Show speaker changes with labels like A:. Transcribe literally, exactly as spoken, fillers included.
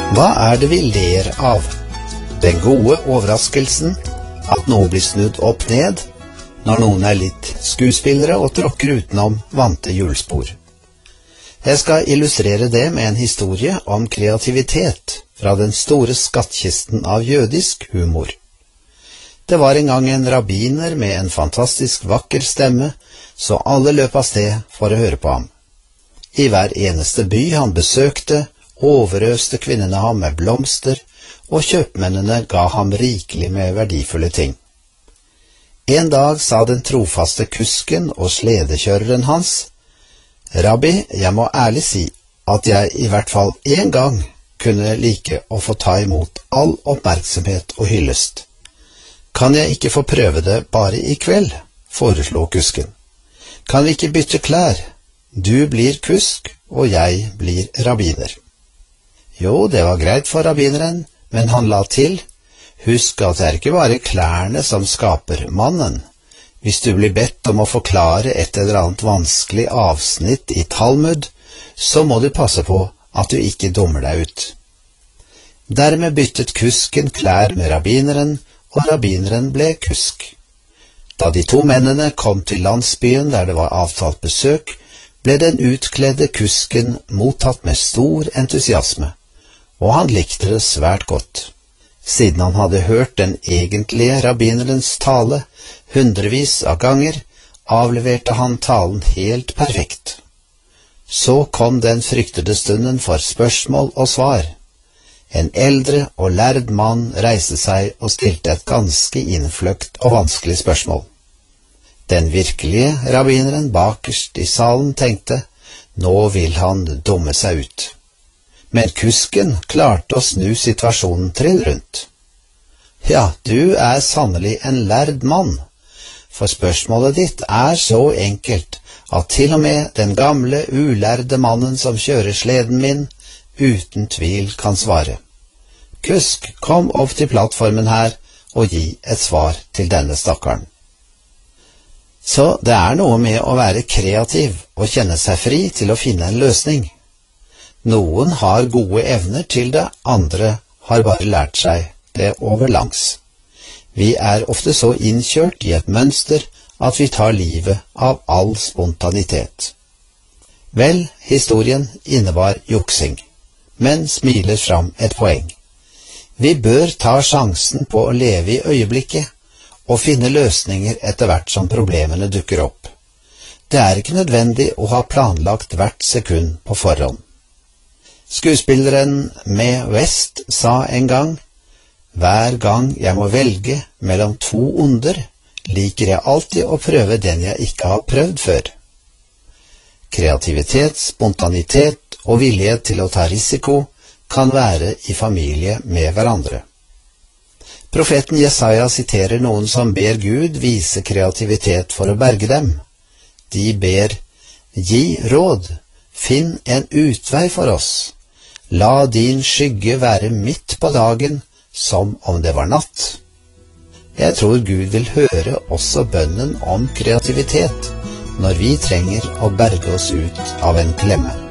A: Hva er det vi ler av? Den gode overraskelsen at noe blir snudd opp ned når noen er litt skuespillere og tråkker utenom vante hjulspor. Jeg skal illustrere det med en historie om kreativitet fra den store skattkisten av jødisk humor. Det var en gang en rabbiner med en fantastisk vakker stemme, så alle løp av sted for å høre på ham. I hver eneste by han besøkte, overøste kvinnene ham med blomster, og kjøpmennene ga ham rikelig med verdifulle ting. En dag sa den trofaste kusken og sledekjøreren hans: «Rabbi, jeg må ærlig si at jeg i hvert fall en gang kunne like å få ta imot all oppmerksomhet og hyllest. Kan jeg ikke få prøve det bare i kveld?» foreslo kusken. «Kan vi ikke bytte klær? Du blir kusk, og jeg blir rabbiner.» Jo, det var greit for rabbineren, men han la til: «Husk at det er ikke bare klærne som skaper mannen. Hvis du blir bedt om å forklare et eller annet vanskelig avsnitt i Talmud, så må du passe på at du ikke dummer deg ut.» Dermed byttet kusken klær med rabbineren, og rabbineren ble kusk. Da de to mennene kom til landsbyen der det var avtalt besøk, ble den utkledde kusken mottatt med stor entusiasme, og han likte det svært godt. Siden han hadde hørt den egentlige rabbinerens tale hundrevis av ganger, avleverte han talen helt perfekt. Så kom den fryktede stunden for spørsmål og svar. En eldre og lærd mann reiste seg og stilte et ganske innfløkt og vanskelig spørsmål. Den virkelige rabbineren bakerst i salen tenkte: nå vil han dumme seg ut. Men kusken klarte å snu situasjonen trill rundt. «Ja, du er sannelig en lærd mann, for spørsmålet ditt er så enkelt at til og med den gamle, ulærde mannen som kjører sleden min, uten tvil kan svare. Kusk, kom opp til plattformen her og gi et svar til denne stakkaren.» Så det er noe med å være kreativ og kjenne seg fri til å finne en løsning. Noen har gode evner til det, andre har bare lært seg det overlangs. Vi er ofte så innkjørt i et mønster at vi tar livet av all spontanitet. Vel, historien innebar juksing, men smiler fram et poeng. Vi bør ta sjansen på å leve i øyeblikket og finne løsninger etter hvert som problemene dukker opp. Det er ikke nødvendig å ha planlagt hvert sekund på forhånd. Skuespilleren Mae West sa en gang: «Hver gang jeg må velge mellom to onder, liker jeg alltid å prøve den jeg ikke har prøvd før.» Kreativitet, spontanitet og villighet til å ta risiko kan være i familie med hverandre. Profeten Jesaja siterer noen som ber Gud vise kreativitet for å berge dem. De ber: «Gi råd, finn en utvei for oss. La din skygge være midt på dagen, som om det var natt.» Jeg tror Gud vil høre også bønnen om kreativitet når vi trenger å berge oss ut av en klemme.